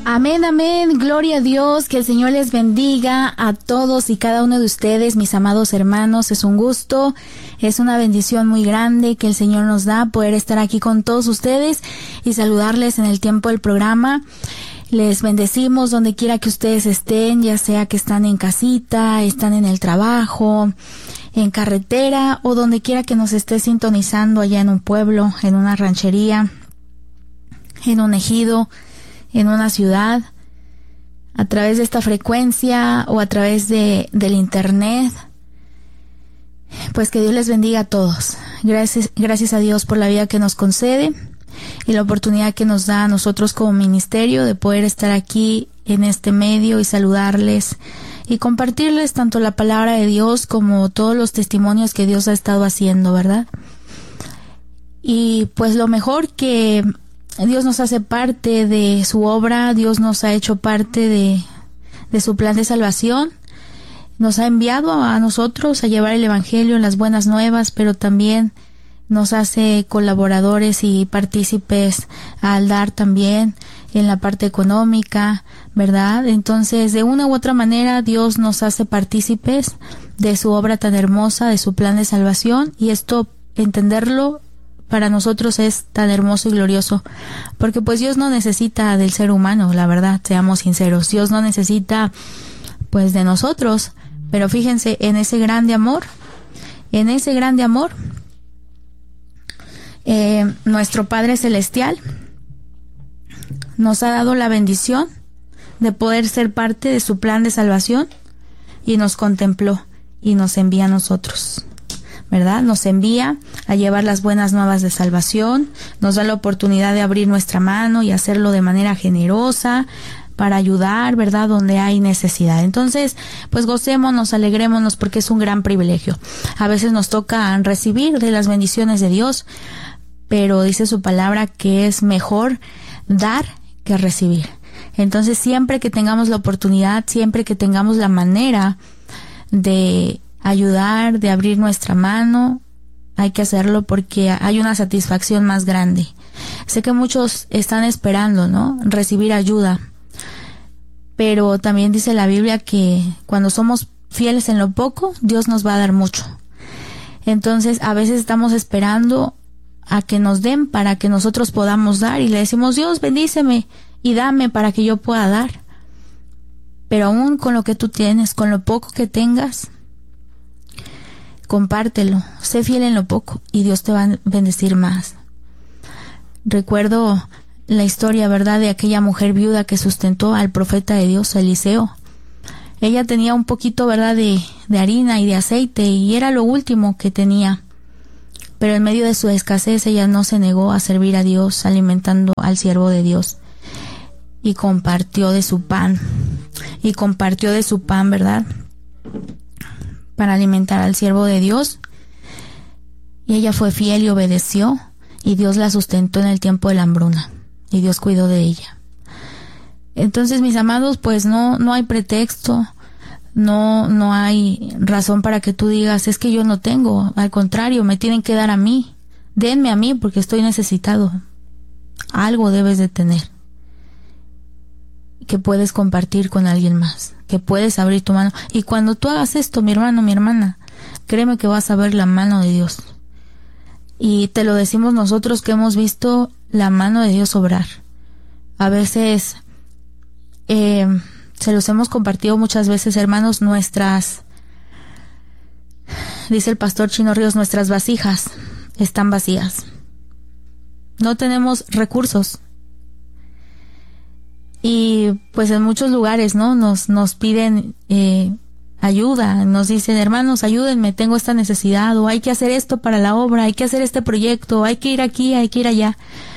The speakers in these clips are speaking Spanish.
Amén, amén, gloria a Dios, que el Señor les bendiga a todos y cada uno de ustedes, mis amados hermanos. Es un gusto, es una bendición muy grande que el Señor nos da poder estar aquí con todos ustedes y saludarles en el tiempo del programa. Les bendecimos donde quiera que ustedes estén, ya sea que están en casita, están en el trabajo, en carretera o donde quiera que nos esté sintonizando, allá en un pueblo, en una ranchería, en un ejido, en una ciudad, a través de esta frecuencia o a través del internet. Pues que Dios les bendiga a todos. Gracias a Dios por la vida que nos concede y la oportunidad que nos da a nosotros como ministerio de poder estar aquí en este medio y saludarles y compartirles tanto la palabra de Dios como todos los testimonios que Dios ha estado haciendo, ¿verdad? Y pues lo mejor que Dios nos hace parte de su obra, Dios nos ha hecho parte de su plan de salvación, nos ha enviado a nosotros a llevar el evangelio, las buenas nuevas, pero también nos hace colaboradores y partícipes al dar también en la parte económica, ¿verdad? Entonces, de una u otra manera, Dios nos hace partícipes de su obra tan hermosa, de su plan de salvación, y esto, entenderlo, para nosotros es tan hermoso y glorioso, porque pues Dios no necesita del ser humano, la verdad, seamos sinceros. Dios no necesita pues de nosotros, pero fíjense en ese grande amor, nuestro Padre Celestial nos ha dado la bendición de poder ser parte de su plan de salvación y nos contempló y nos envía a nosotros, ¿verdad? Nos envía a llevar las buenas nuevas de salvación, nos da la oportunidad de abrir nuestra mano y hacerlo de manera generosa para ayudar, ¿verdad?, donde hay necesidad. Entonces, pues gocémonos, alegrémonos, porque es un gran privilegio. A veces nos toca recibir de las bendiciones de Dios, pero dice su palabra que es mejor dar que recibir. Entonces, siempre que tengamos la oportunidad, siempre que tengamos la manera de ayudar, de abrir nuestra mano, hay que hacerlo porque hay una satisfacción más grande. Sé que muchos están esperando, ¿no?, recibir ayuda, pero también dice la Biblia que cuando somos fieles en lo poco, Dios nos va a dar mucho. Entonces, a veces estamos esperando a que nos den para que nosotros podamos dar y le decimos: Dios, bendíceme y dame para que yo pueda dar. Pero aún con lo que tú tienes, con lo poco que tengas, compártelo, sé fiel en lo poco y Dios te va a bendecir más. Recuerdo la historia, ¿verdad?, de aquella mujer viuda que sustentó al profeta de Dios, Eliseo. Ella tenía un poquito, ¿verdad?, de harina y de aceite, y era lo último que tenía. Pero en medio de su escasez ella no se negó a servir a Dios, alimentando al siervo de Dios. Y compartió de su pan. ¿Verdad?, para alimentar al siervo de Dios. Y ella fue fiel y obedeció, y Dios la sustentó en el tiempo de la hambruna, y Dios cuidó de ella. Entonces, mis amados, pues no hay pretexto, no hay razón para que tú digas: es que yo no tengo. Al contrario, me tienen que dar a mí, denme a mí porque estoy necesitado. Algo debes de tener que puedes compartir con alguien más, que puedes abrir tu mano. Y cuando tú hagas esto, mi hermano, mi hermana, créeme que vas a ver la mano de Dios. Y te lo decimos nosotros que hemos visto la mano de Dios obrar. A veces, se los hemos compartido muchas veces, hermanos, dice el pastor Chino Ríos, nuestras vasijas están vacías. No tenemos recursos. Y pues en muchos lugares, ¿no?, nos piden ayuda, nos dicen: hermanos, ayúdenme, tengo esta necesidad, o hay que hacer esto para la obra, hay que hacer este proyecto, hay que ir aquí, hay que ir allá.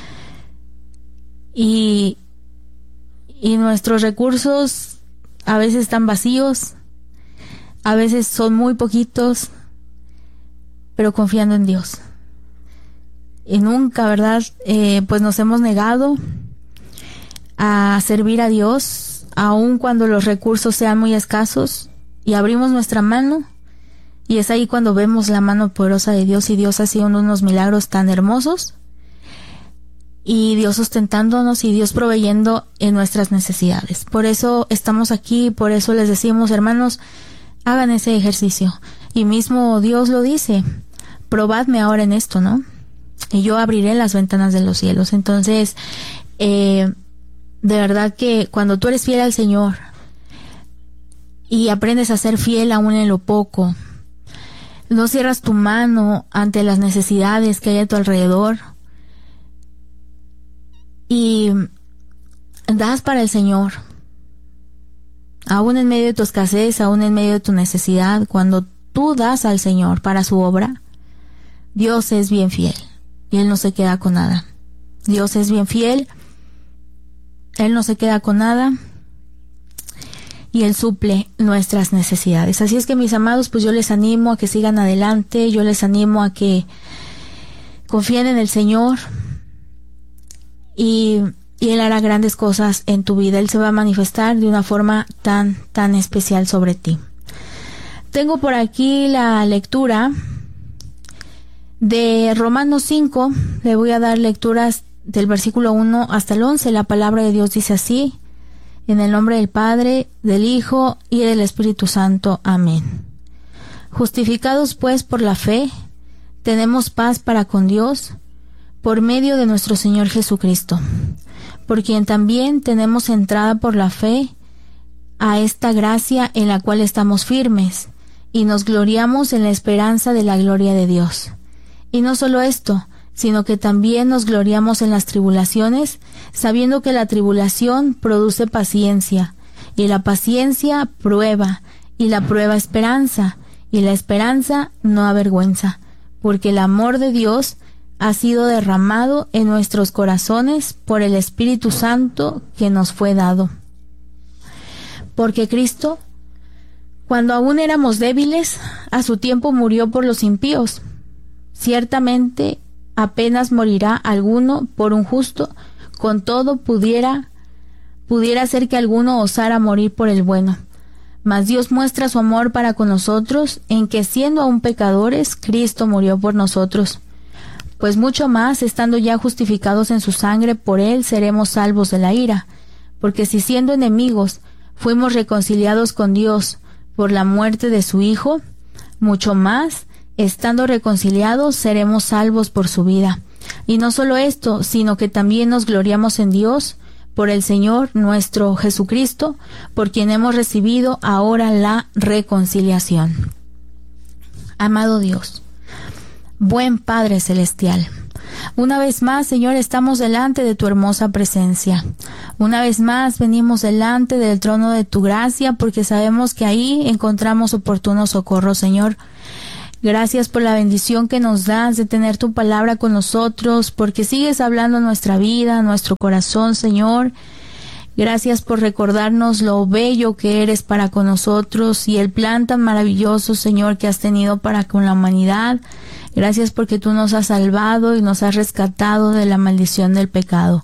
Y nuestros recursos a veces están vacíos, a veces son muy poquitos, pero confiando en Dios. Y nunca, ¿verdad?, pues nos hemos negado a servir a Dios, aun cuando los recursos sean muy escasos, y abrimos nuestra mano, y es ahí cuando vemos la mano poderosa de Dios, y Dios haciendo unos milagros tan hermosos y Dios sustentándonos y Dios proveyendo en nuestras necesidades. Por eso estamos aquí, por eso les decimos, hermanos, hagan ese ejercicio. Y mismo Dios lo dice, probadme ahora en esto, ¿no? Y yo abriré las ventanas de los cielos. Entonces, de verdad que cuando tú eres fiel al Señor y aprendes a ser fiel aún en lo poco, no cierras tu mano ante las necesidades que hay a tu alrededor y das para el Señor, aún en medio de tu escasez, aún en medio de tu necesidad. Cuando tú das al Señor para su obra, Dios es bien fiel y Él no se queda con nada. Dios es bien fiel, Él no se queda con nada y Él suple nuestras necesidades. Así es que, mis amados, pues yo les animo a que sigan adelante, yo les animo a que confíen en el Señor y Él hará grandes cosas en tu vida. Él se va a manifestar de una forma tan especial sobre ti. Tengo por aquí la lectura de Romanos 5. Le voy a dar lecturas del versículo 1 hasta el 11. La palabra de Dios dice así: en el nombre del Padre, del Hijo y del Espíritu Santo. Amén. Justificados pues por la fe, tenemos paz para con Dios, por medio de nuestro Señor Jesucristo, por quien también tenemos entrada por la fe a esta gracia en la cual estamos firmes, y nos gloriamos en la esperanza de la gloria de Dios. Y no solo esto, sino que también nos gloriamos en las tribulaciones, sabiendo que la tribulación produce paciencia, y la paciencia prueba, y la prueba esperanza, y la esperanza no avergüenza, porque el amor de Dios ha sido derramado en nuestros corazones por el Espíritu Santo que nos fue dado. Porque Cristo, cuando aún éramos débiles, a su tiempo murió por los impíos. Ciertamente, apenas morirá alguno por un justo, con todo pudiera ser que alguno osara morir por el bueno. Mas Dios muestra su amor para con nosotros, en que siendo aún pecadores, Cristo murió por nosotros. Pues mucho más, estando ya justificados en su sangre, por él seremos salvos de la ira. Porque si siendo enemigos fuimos reconciliados con Dios por la muerte de su Hijo, mucho más, estando reconciliados, seremos salvos por su vida. Y no solo esto, sino que también nos gloriamos en Dios por el Señor nuestro Jesucristo, por quien hemos recibido ahora la reconciliación. Amado Dios, buen Padre Celestial, una vez más, Señor, estamos delante de tu hermosa presencia. Una vez más venimos delante del trono de tu gracia, porque sabemos que ahí encontramos oportuno socorro, Señor. Gracias por la bendición que nos das de tener tu palabra con nosotros, porque sigues hablando en nuestra vida, en nuestro corazón, Señor. Gracias por recordarnos lo bello que eres para con nosotros y el plan tan maravilloso, Señor, que has tenido para con la humanidad. Gracias porque tú nos has salvado y nos has rescatado de la maldición del pecado.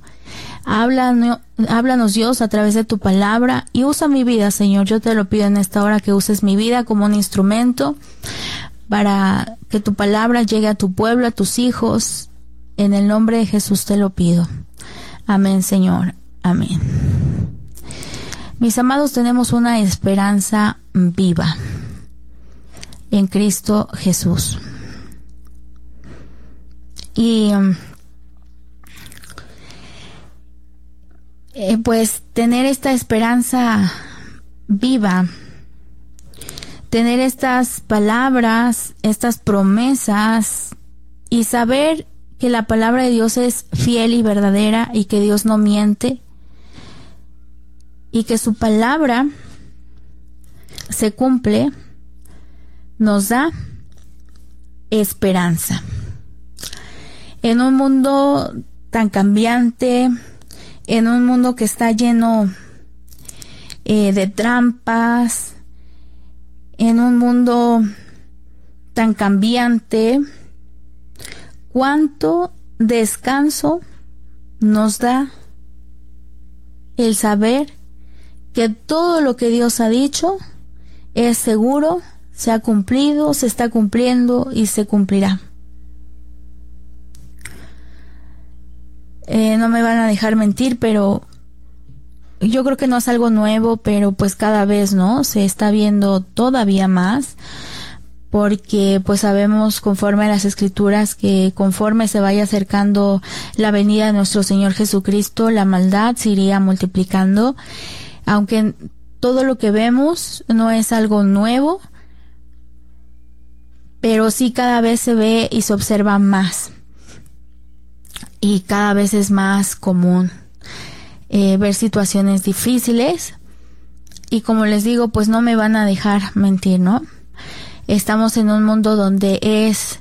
Háblanos, Dios, a través de tu palabra, y usa mi vida, Señor. Yo te lo pido en esta hora, que uses mi vida como un instrumento para que tu palabra llegue a tu pueblo, a tus hijos. En el nombre de Jesús te lo pido. Amén, Señor. Amén. Mis amados, tenemos una esperanza viva en Cristo Jesús. Y pues tener esta esperanza viva, tener estas palabras, estas promesas, y saber que la palabra de Dios es fiel y verdadera, y que Dios no miente, y que su palabra se cumple, nos da esperanza. En un mundo tan cambiante, en un mundo que está lleno de trampas, en un mundo tan cambiante, ¿cuánto descanso nos da el saber que todo lo que Dios ha dicho es seguro, se ha cumplido, se está cumpliendo y se cumplirá? no me van a dejar mentir, pero yo creo que no es algo nuevo, pero pues cada vez, ¿no? Se está viendo todavía más, porque pues sabemos conforme a las Escrituras que conforme se vaya acercando la venida de nuestro Señor Jesucristo, la maldad se iría multiplicando, aunque todo lo que vemos no es algo nuevo, pero sí cada vez se ve y se observa más, y cada vez es más común ver situaciones difíciles, y como les digo, pues no me van a dejar mentir, ¿no? Estamos en un mundo donde es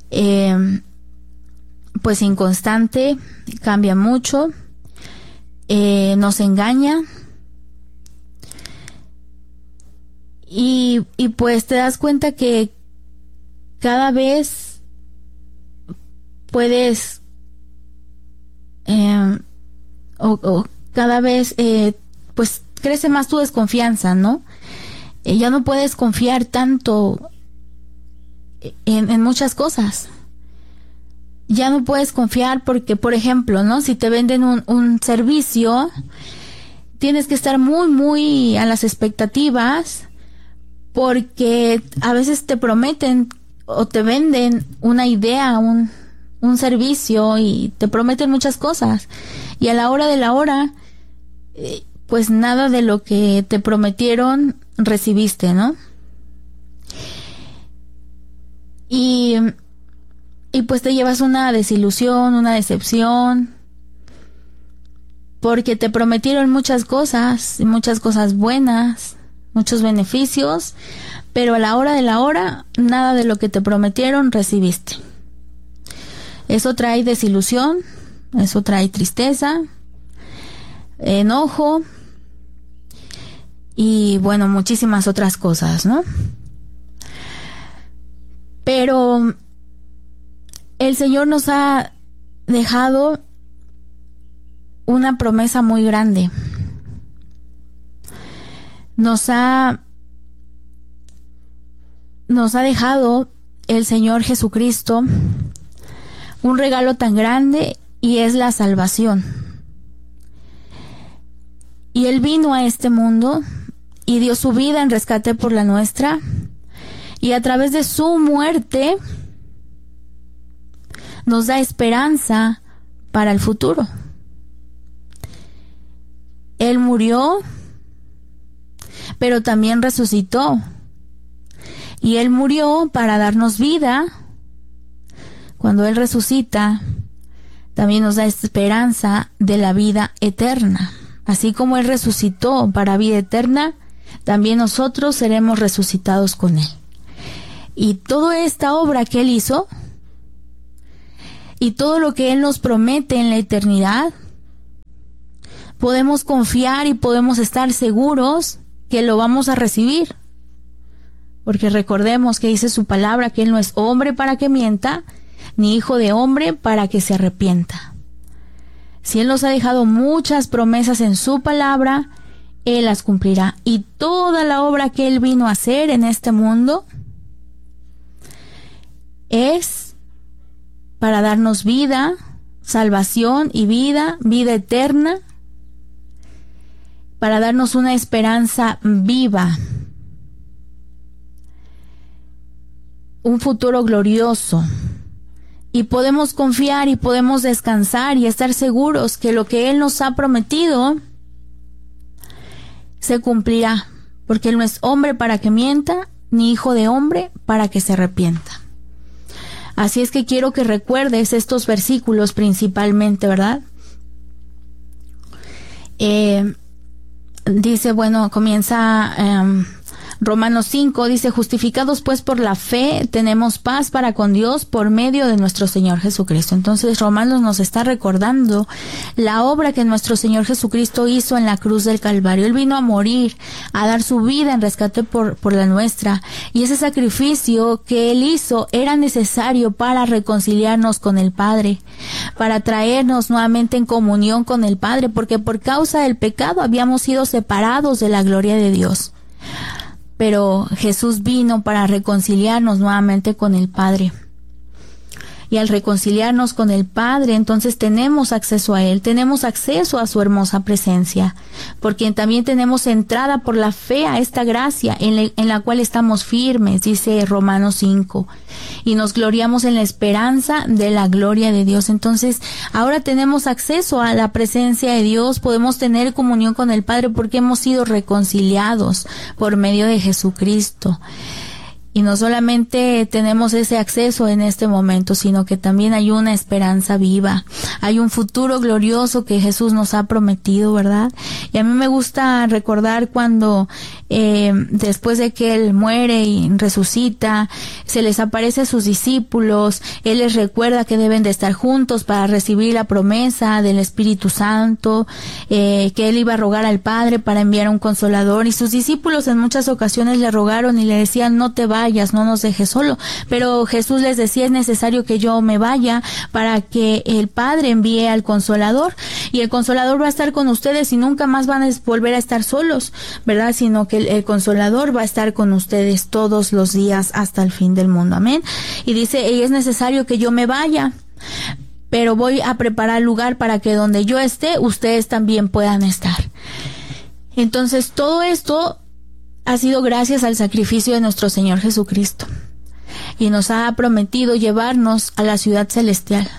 pues inconstante, cambia mucho, nos engaña, y pues te das cuenta que cada vez puedes o cada vez pues crece más tu desconfianza, ¿no? Ya no puedes confiar tanto en muchas cosas. Ya no puedes confiar porque, por ejemplo, ¿no? Si te venden un servicio, tienes que estar muy a las expectativas, porque a veces te prometen o te venden una idea, un servicio, y te prometen muchas cosas, y a la hora de la hora pues nada de lo que te prometieron recibiste, ¿no? Y pues te llevas una desilusión, una decepción, porque te prometieron muchas cosas buenas, muchos beneficios, pero a la hora de la hora nada de lo que te prometieron recibiste. Eso trae desilusión, eso trae tristeza, enojo y bueno, muchísimas otras cosas, ¿no? Pero el Señor nos ha dejado una promesa muy grande. Nos ha dejado el Señor Jesucristo un regalo tan grande, y es la salvación. Y Él vino a este mundo y dio su vida en rescate por la nuestra, y a través de su muerte nos da esperanza para el futuro. Él murió, pero también resucitó, y Él murió para darnos vida. Cuando Él resucita, también nos da esperanza de la vida eterna. Así como Él resucitó para vida eterna, también nosotros seremos resucitados con Él. Y toda esta obra que Él hizo, y todo lo que Él nos promete en la eternidad, podemos confiar y podemos estar seguros que lo vamos a recibir. Porque recordemos que dice su palabra que Él no es hombre para que mienta, ni hijo de hombre para que se arrepienta. Si Él nos ha dejado muchas promesas en su palabra, Él las cumplirá. Y toda la obra que Él vino a hacer en este mundo es para darnos vida, salvación y vida eterna, para darnos una esperanza viva, un futuro glorioso. Y podemos confiar y podemos descansar y estar seguros que lo que Él nos ha prometido se cumplirá, porque Él no es hombre para que mienta, ni hijo de hombre para que se arrepienta. Así es que quiero que recuerdes estos versículos principalmente, ¿verdad? Dice, bueno, comienza Romanos 5, dice: justificados pues por la fe, tenemos paz para con Dios por medio de nuestro Señor Jesucristo. Entonces Romanos nos está recordando la obra que nuestro Señor Jesucristo hizo en la cruz del Calvario. Él vino a morir, a dar su vida en rescate por la nuestra, y ese sacrificio que Él hizo era necesario para reconciliarnos con el Padre, para traernos nuevamente en comunión con el Padre, porque por causa del pecado habíamos sido separados de la gloria de Dios. Pero Jesús vino para reconciliarnos nuevamente con el Padre. Y al reconciliarnos con el Padre, entonces tenemos acceso a Él, tenemos acceso a su hermosa presencia, porque también tenemos entrada por la fe a esta gracia en la cual estamos firmes, dice Romanos 5, y nos gloriamos en la esperanza de la gloria de Dios. Entonces, ahora tenemos acceso a la presencia de Dios, podemos tener comunión con el Padre porque hemos sido reconciliados por medio de Jesucristo. Y no solamente tenemos ese acceso en este momento, sino que también hay una esperanza viva. Hay un futuro glorioso que Jesús nos ha prometido, ¿verdad? Y a mí me gusta recordar cuando después de que Él muere y resucita, se les aparece a sus discípulos, Él les recuerda que deben de estar juntos para recibir la promesa del Espíritu Santo, que Él iba a rogar al Padre para enviar un consolador, y sus discípulos en muchas ocasiones le rogaron y le decían: no te vayas, no nos dejes solo. Pero Jesús les decía: es necesario que yo me vaya para que el Padre envíe al Consolador, y el Consolador va a estar con ustedes y nunca más van a volver a estar solos, ¿verdad? Sino que el Consolador va a estar con ustedes todos los días hasta el fin del mundo. Amén. Y dice: y es necesario que yo me vaya, pero voy a preparar lugar para que donde yo esté, ustedes también puedan estar. Entonces, todo esto ha sido gracias al sacrificio de nuestro Señor Jesucristo, y nos ha prometido llevarnos a la ciudad celestial,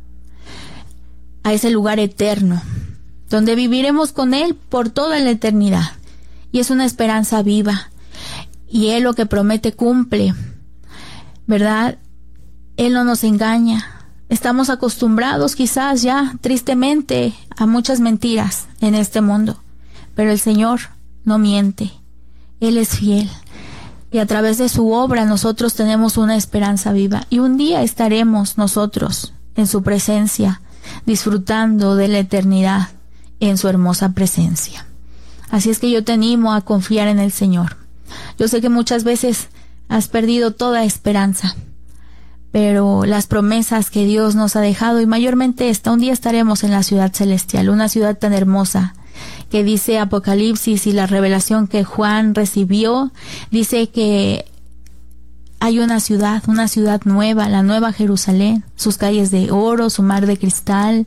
a ese lugar eterno, donde viviremos con Él por toda la eternidad. Y es una esperanza viva, y Él lo que promete cumple, ¿verdad? Él no nos engaña. Estamos acostumbrados quizás ya tristemente a muchas mentiras en este mundo, pero el Señor no miente. Él es fiel, y a través de su obra nosotros tenemos una esperanza viva, y un día estaremos nosotros en su presencia, disfrutando de la eternidad en su hermosa presencia. Así es que yo te animo a confiar en el Señor. Yo sé que muchas veces has perdido toda esperanza, pero las promesas que Dios nos ha dejado, y mayormente un día estaremos en la ciudad celestial, una ciudad tan hermosa, que dice Apocalipsis, y la revelación que Juan recibió, dice que hay una ciudad nueva, la Nueva Jerusalén, sus calles de oro, su mar de cristal.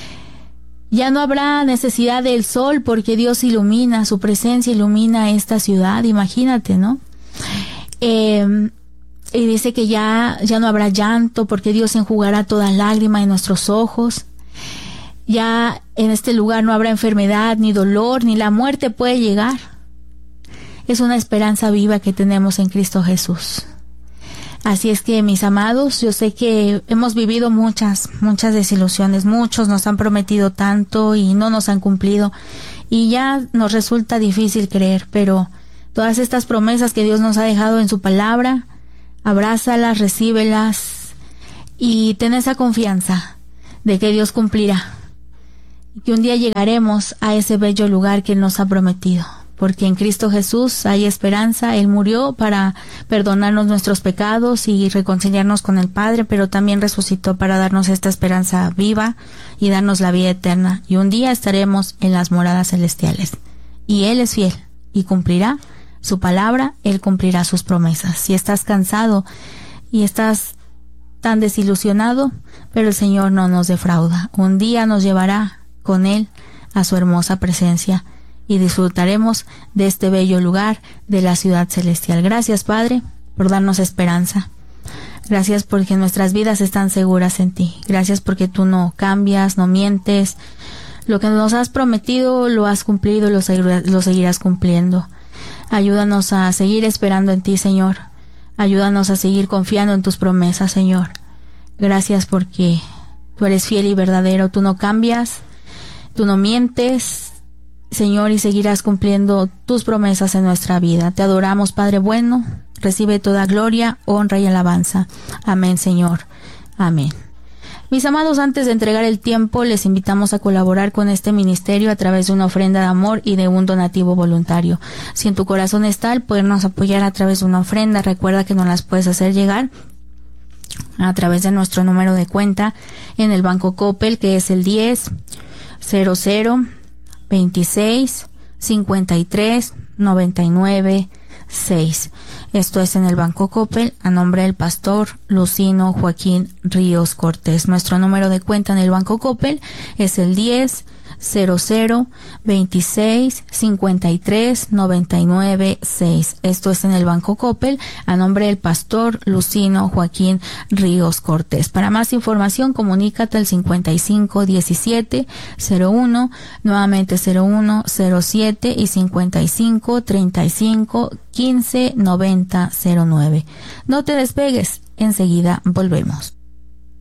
Ya no habrá necesidad del sol porque Dios ilumina, su presencia ilumina esta ciudad, imagínate, ¿no? Y dice que ya no habrá llanto porque Dios enjugará toda lágrima de nuestros ojos. Ya en este lugar no habrá enfermedad, ni dolor, ni la muerte puede llegar. Es una esperanza viva que tenemos en Cristo Jesús. Así es que, mis amados, yo sé que hemos vivido muchas desilusiones. Muchos nos han prometido tanto y no nos han cumplido, y ya nos resulta difícil creer, pero todas estas promesas que Dios nos ha dejado en su palabra, abrázalas, recíbelas y ten esa confianza de que Dios cumplirá, y que un día llegaremos a ese bello lugar que Él nos ha prometido. Porque en Cristo Jesús hay esperanza. Él murió para perdonarnos nuestros pecados y reconciliarnos con el Padre, pero también resucitó para darnos esta esperanza viva y darnos la vida eterna. Y un día estaremos en las moradas celestiales. Y Él es fiel y cumplirá su palabra, Él cumplirá sus promesas. Si estás cansado y estás tan desilusionado, pero el Señor no nos defrauda. Un día nos llevará con Él a su hermosa presencia, y disfrutaremos de este bello lugar de la ciudad celestial. Gracias, Padre, por darnos esperanza. Gracias porque nuestras vidas están seguras en ti. Gracias porque tú no cambias, no mientes. Lo que nos has prometido lo has cumplido y lo seguirás cumpliendo. Ayúdanos a seguir esperando en ti, Señor. Ayúdanos a seguir confiando en tus promesas, Señor. Gracias porque tú eres fiel y verdadero. Tú no cambias, tú no mientes, Señor, y seguirás cumpliendo tus promesas en nuestra vida. Te adoramos, Padre bueno. Recibe toda gloria, honra y alabanza. Amén, Señor. Amén. Mis amados, antes de entregar el tiempo, les invitamos a colaborar con este ministerio a través de una ofrenda de amor y de un donativo voluntario. Si en tu corazón está el podernos apoyar a través de una ofrenda, recuerda que nos las puedes hacer llegar a través de nuestro número de cuenta en el Banco Coppel, que es el 10-00-26-53-99 6. Esto es en el Banco Coppel, a nombre del pastor Lucino Joaquín Ríos Cortés. Nuestro número de cuenta en el Banco Coppel es el 10-00-26-53-99-6. Esto es en el Banco Coppel, a nombre del pastor Lucino Joaquín Ríos Cortés. Para más información, comunícate al 5517-01, nuevamente 0107 y 5535-159009. No te despegues, enseguida volvemos.